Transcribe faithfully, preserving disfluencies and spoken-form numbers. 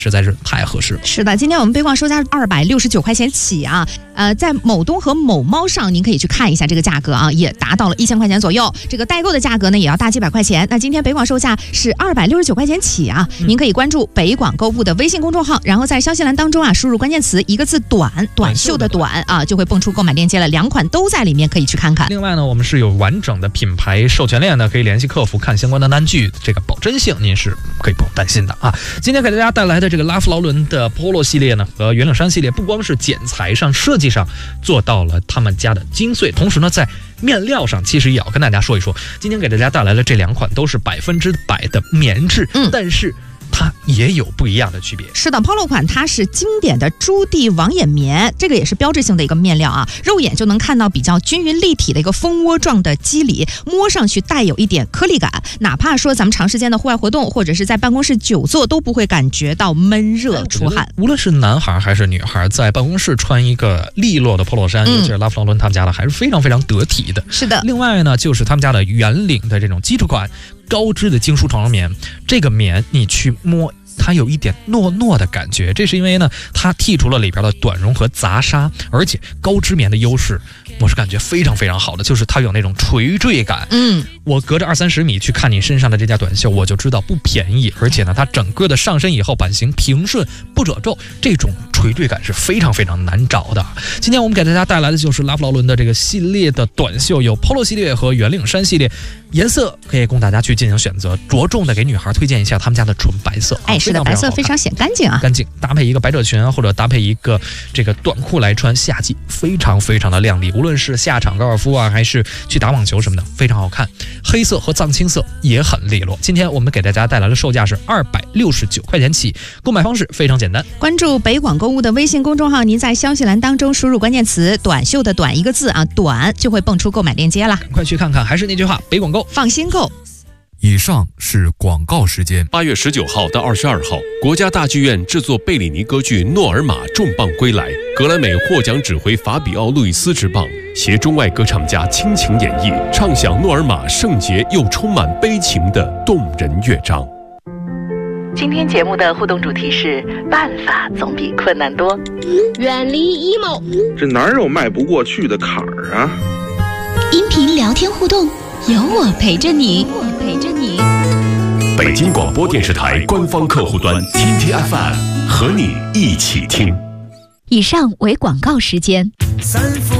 实在是太合适了。 是的，今天我们杯冠售价二百六十九块钱起啊，呃，在某东和某猫上您可以去看一下这个价格啊，也达到了一千块钱左右。这个代购的价格呢也要大几百块钱。那今天北广售价是二百六十九块钱起啊，嗯、您可以关注北广购物的微信公众号，然后在消息栏当中啊输入关键词一个字短，短袖的短啊，就会蹦出购买链接了，两款都在里面，可以去看看。 另外呢，我们是有完整的品牌授权链的，可以联系客服看相关的单据，这个保真性您是可以不用担心的啊。今天给大家带来的这个拉夫劳伦的 Polo 系列呢和圆领衫系列，不光是剪裁上设计上做到了他们家的精髓，同时呢在面料上其实也要跟大家说一说，今天给大家带来的这两款都是百分之百的棉质，嗯，但是它也有不一样的区别。 是的 ，Polo 款它是经典的朱地网眼棉，这个也是标志性的一个面料啊，肉眼就能看到比较均匀立体的一个蜂窝状的肌理，摸上去带有一点颗粒感，哪怕说咱们长时间的户外活动或者是在办公室久坐都不会感觉到闷热出汗。 无论是男孩还是女孩，在办公室穿一个利落的 Polo 衫，嗯、尤其是拉夫劳伦他们家的，还是非常非常得体的。 是的。 另外呢，就是他们家的圆领的这种基础款高织的精梳长棉，这个棉你去摸，它有一点糯糯的感觉，这是因为呢，它剔除了里边的短绒和杂纱，而且高织棉的优势，我是感觉非常非常好的，就是它有那种垂坠感。嗯，我隔着二三十米去看你身上的这件短袖，我就知道不便宜，而且呢，它整个的上身以后版型平顺不褶皱，这种垂坠感是非常非常难找的。今天我们给大家带来的就是拉夫劳伦的这个系列的短袖，有 Polo 系列和圆领衫系列，颜色可以供大家去进行选择，着重的给女孩推荐一下他们家的纯白色。 哎，是的，白色非常显干净啊， 干净，搭配一个百褶裙啊，或者搭配一个这个短裤来穿，夏季非常非常的亮丽，无论是下场高尔夫啊，还是去打网球什么的，非常好看。黑色和藏青色也很利落。今天我们给大家带来的售价是二百六十九块钱起，购买方式非常简单， 关注北广购物的微信公众号，您在消息栏当中输入关键词短袖的短一个字啊，短就会蹦出购买链接啦， 赶快去看看。还是那句话，北广购放心购。 以上是广告时间。 八月十九号到二十二号，国家大剧院制作贝里尼歌剧《诺尔玛》重磅归来，格莱美获奖指挥法比奥·路易斯执棒，携中外歌唱家倾情演绎，唱响诺尔玛圣洁又充满悲情的动人乐章。 今天节目的互动主题是办法总比困难多， 远离 emo， 这哪有迈不过去的坎儿啊？ 音频聊天互动，有我陪着你，我陪着你。 北京广播电视台官方客户端 T T F M 和你一起听。 以上为广告时间。